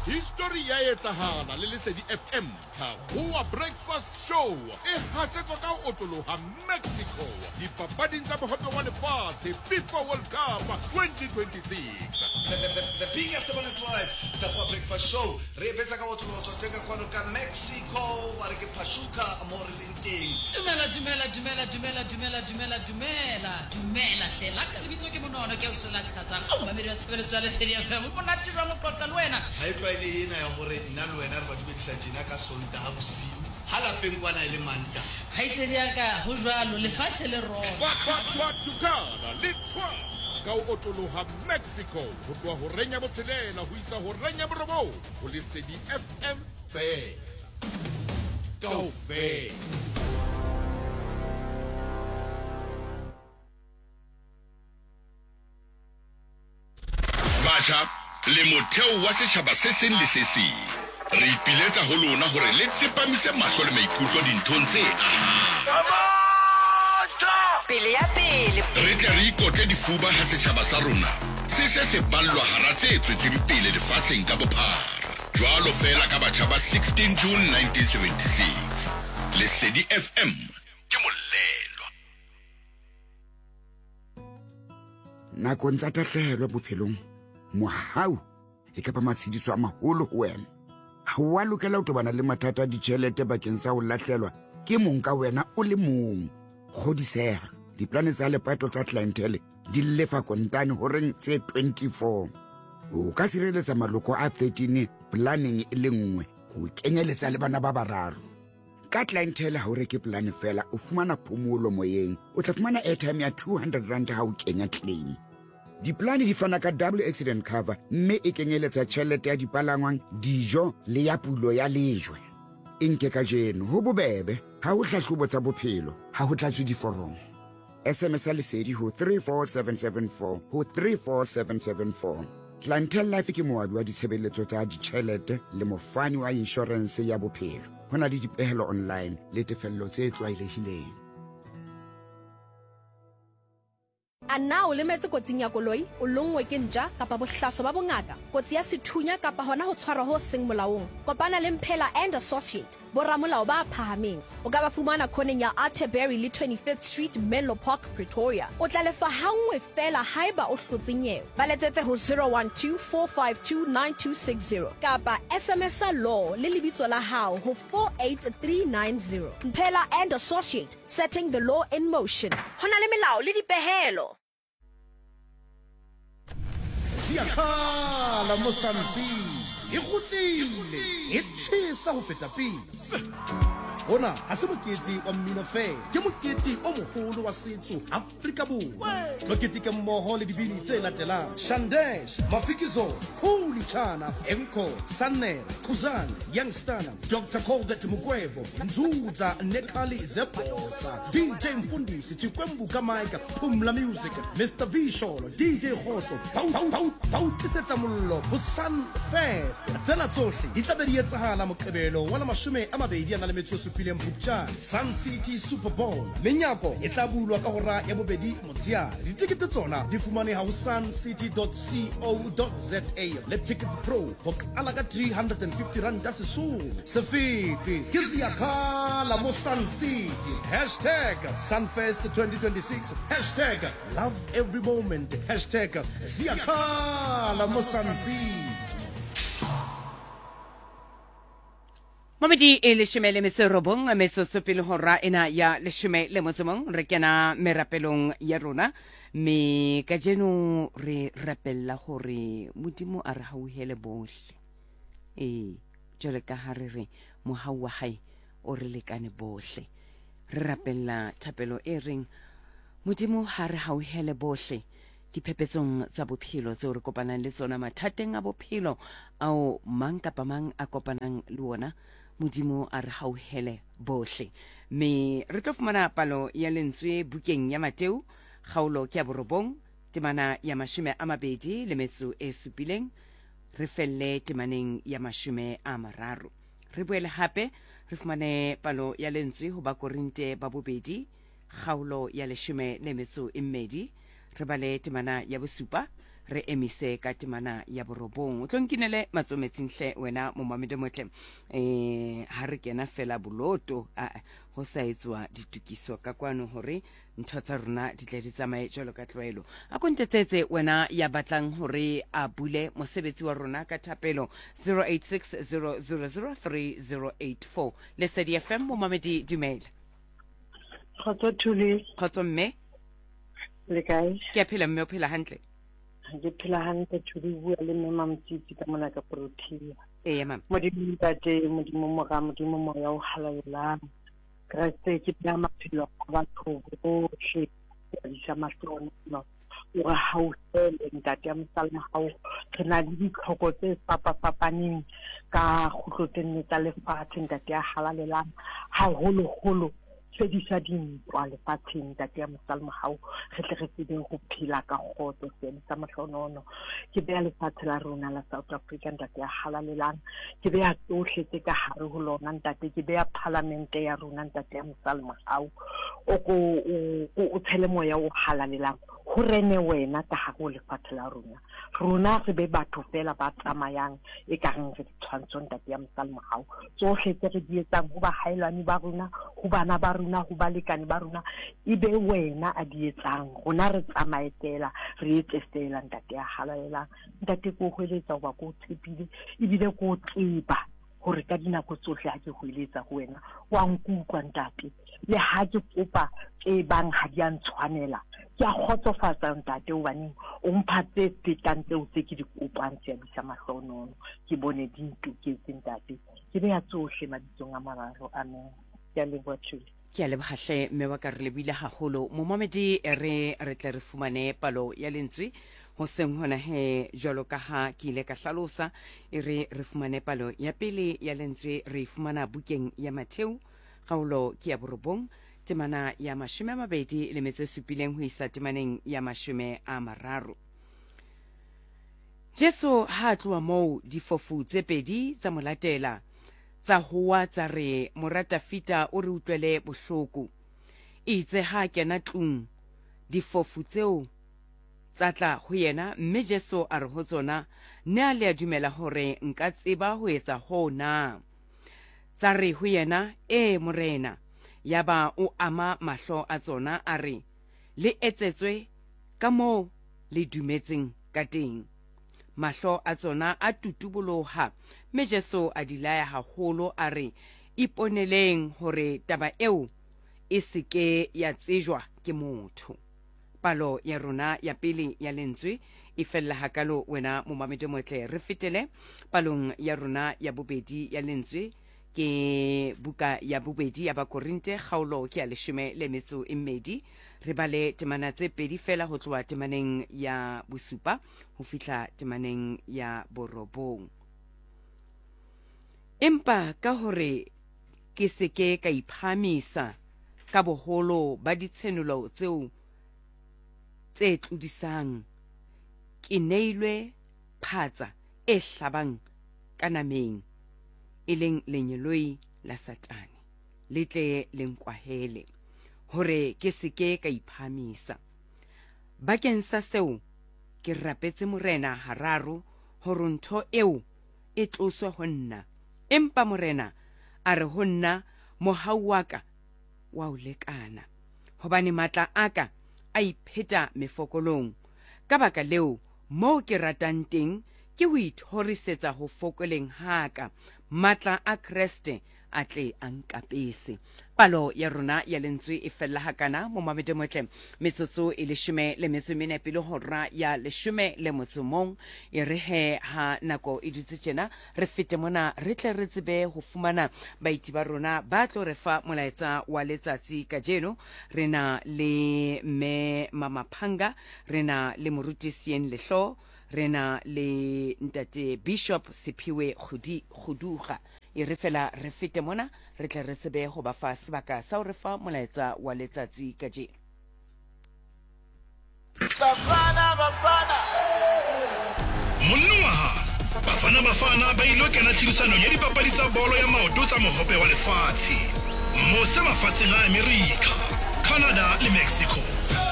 History ya etsahala le Lesedi FM Thagoa Breakfast Show e hasetswa ka otoloha Mexico dipapading tsa mohope wa lefatshe FIFA World Cup 2026. The biggest one drive, Thagoa Breakfast Show. Re betsa ka otoloha tsenga kwano ka Mexico ba re ke Pachuca amore lenting. Dumela hlela ka lebitso ke monono ke o sola tlhasang o mamedi wa tshebeletso ya Lesedi FM o nna tshwa mo qoqa le wena Ha e tlwaele ena ya gore nna le wena re ba dumedisa jena ka sonta ha bosiu ha lapeng kwana ile manta ha itsedi ya ka ho jwalo lefatshe le rona Tukana le ka otoloha Mexico ho tloha ho renya botshelela ho isa ho renya borobo ho Lesedi FM fe go fe. Batjha le motheo wa setjhaba se seng le se seng re ipiletsa ho lona hore le tsepamise mahlo le maikutlo dinthong tse pele ya pele re tle re ikotle difuba ha setjhaba sa rona se ballwa hara tse tswetseng pele lefatsheng ka bophara jwalo fela ka batjha ba 16 June 1976 Lesedi FM ke molelo nakong tsa tahlehelo bophelong mohau e ka ba matshediso a maholo ho wena ha wa lokela ho tobana le mathata a ditjhelete bakeng sa ho lahlelwa ke mong ka wena o le mong kgodiseha diplane tsa lepato tsa clientele di lefa kontane ho reng tse 24 o ka sireletsa maloko a 13 planning e le nngwe ho kenyeletsa le bana ba bararo ka clientele ha o reke plan fela o fumana phomolo moyeng o tla fumana airtime ya 200 rand ha o kenya claim. Diplane di fana ka double accident cover mme e kenyeletsa tjhelete ya dipalangwang dijo le ya pulo ya lejwe inke ka jeno ho bobebe ha ho hlahlobo tsa bophelo ha ho tlatswe diforomo SMS Lesedi ho 34774 ho 34774 Clientele Life ke moabi wa ditshebeletso tsa ditjhelete le mofani wa insurance ya bophelo hona le dipehelo online le tefello tse tlwaelehileng. A na o lemetse kotsing ya koloi o longwe ke ntja kapa bohlaso ba bongaka kotsi ya sethunya kapa hona ho tshwarwa ho seng molaong kopana le Mphela and Associate boramolao ba phahameng o ka ba fumana khoneng ya Atterbury le 25th Street Menlo Park Pretoria o tla lefa hangwe fela haeba o hlotse nyewe ba letsetse ho 0124529260 kapa SMS law le lebitso la hao ho 48390 Mphela and Associate setting the law in motion hona le melao le dipehelo. Siakhala mo Sunfit e gotlile e tshisa ho feta pele Ona ha se mokete wa mmino fe ke mokete o moholo wa setso Afrika Borwa lokete ke mmoho le dibini tse latelang Shandesh Mafikizo Khuli Chana Enko Sanel Khuzana Youngstana Dr. Colbert Mugwevo Nzuza Nekali Zeposa DJ Mfundisi Chikwembu Kamaika Pumla Music Mr. Visholo DJ Khotso Pau Tisetsa Mollo Busan Fest tsena tsohle di tla be di etsahala moqebelo wa 20 Philem Butcha Sun City Super Bowl menyako e tla bulwa ka hora ya bobedi motsiare ditikete tsona di fumane ha ho suncity.co.za le Ticket Pro ho ala ka 350 rand sesole sefiti ke Siakhala mo Sun City #Sunfest 2026 #love every moment #Siakhala mo Sun City. Mamedi e leshome metso robong metsotso pele hora ena ya leshome le motsomong re kena merapelong ya rona me ka jeno re rapella hore modimo a re hauhele bohle jole ka ha re mohau wa hae o re lekane bohle re rapella thapelo e reng modimo ha re hauhele bohle diphepetsong tsa bophelo tseo re kopanang le tsona mathateng a bophelo ao mang kapa mang a kopanang le ona modimo a re hauhele bohle me re tlo fumana palo ya lentswe bukeng ya Mateu kgaolo ke ya borobong temana ya 20 le metso e supileng re felle temaneng ya 30 re boele hape re fumane palo ya lentswe ho ba Korinte ba bobedi kgaolo ya 10 le metso e mmedi re bale temana ya bosupa re emise ka temana ya borobong o tlonkinele matsometsinhle wena mo mamedi motle ha re kena fela boloto ho sa etswa ditukiso ka kwano hore ntho tsa rona di tle di tsamaye jalo ka tlwaelo a kontetsetse wena ya batlang hore a bule mosebetsi wa rona ka thapelo 0860003084 Lesedi FM mo mamedi dumela Khotso Thuli khotso mme le kae ke a phela mme o phela hantle ke phela hantle Thuli bua le mme Mamtsitsi ka mona ka Protea mama modimo tate modimo moga modimo mo ya o halalela Kriste ke tla maphelo a batho bohle ya isa mahlona no o ga hausele ntate ya mosalma hao re na le ditlhoko tse fapafapaneng ka khutlo tse tsa lefatshe ntate ya halalelang haholo fedisa dintwa lefatsheng tate ya mosalma hao re tle re tsebeng go phela ka kgotso fedisa mahlonono ke beya lefatshe la rona la South Africa ntate ya halalelang ke beya tsohle tse ka hare ho lona ntate ke beya parlamente ya rona ntate ya mosalma hao o tshele moya o halalelang ho rene wena ka hare ho lefatshe la rona re be batho fela ba tsamayang e ka reng re ditshwantsho ntate ya mosalma hao tsohle tse re di etsang ho ba haelwane ba rona ho bana ba rona ho balekane ba rona ibe wena a di etsang rona re tsamaetela re etsestela ntate ya halalela ntate ko hweletsa ba go tshepile ibile ko tsiba hore ka dinako tsohle ha ke hweletsa ho wena wa nkutlwa ntate le ha ke kopa tse bang ha di antshwanela ke a khotsofatsa ntate hobane o mphatse fetang tseo tse ke di kopang tse bisa mahlonono ke bone di ntuketse ntate ke be ya tsohle mabitsong a mararo amen ya le bothule ke a lebogahle mme wa ka re lebile haholo mo mamedi re tle re fumane palo ya lentswe ho seng hona he jwalo ka ha ke ile ka hlalosa re fumane palo ya pele ya lentswe re fumana bukeng ya Matheu kgaolo ke ya borobong temana ya 27 ho isa temaneng ya 30 Jesu ha tloa moo difofu tse pedi tsa molatela tsa hoa tsa re morata fita o re utlwele bohloko itse ha kena tlung difofu tseo tsa tla ho yena mme Jesu a re ho tsona ne a le a dumela hore nka tseba ho etsa hona tsa re ho yena morena yaba o ama mahlo a tsona a re le etsetswe ka moo le dumetseng ka teng mahlo a tsona a tutuboloha mme Jesu a dilaya haholo a re iponeleng hore taba eo e seke ya tsejwa ke motho palo ya rona ya pele ya lentswe e fella hakalo wena mo mamedi motle re fetele palong ya rona ya bobedi ya lentswe ke buka ya bobedi ya Bakorinte kgaolo ke ya 12 re bale temana tse pedi fela ho tloa temaneng ya bosupa ho fihla temaneng ya borobong empa ka hore ke seke ka iphamisa ka boholo ba ditshenolo tseo tse tlodisang ke neilwe phatsa e hlabang ka nameng e leng lenyeloi la Satane le tle lenkwahele hore ke seke ka iphamisa bakeng sa seo ke rapetse morena hararo hore ntho eo e tloswe ho nna empa morena a re ho nna mohau wa ka wa o lekana hobane matla aka a ipheta mefokolong ka baka leo mo ke ratang teng ke ho ithorisetsa ho fokoleng haka matla a Kriste a tle a nkapese palo ya rona ya lentswe e fella hakana mo mamedi motle metsotso e 14 pele hora ya 11 e re he ha nako e dutse tjena re fete mona re tle re tsebe ho fumana baiti ba rona ba tlo re fa molaetsa wa letsatsi ka jeno rena le me mama Phanga rena le morutisieng lehlo rena le ntate Bishop Siphiwe Khuduga e re fela re fete mona re tle re sebe go ba fa sebaka sa o re fa molaetsa wa letsatsi ka je Bafana ba ilo kena tlhodisano ya dipapadi tsa bolo ya maoto tsa mohope wa lefatshe mose mafatsheng a America, Canada le Mexico.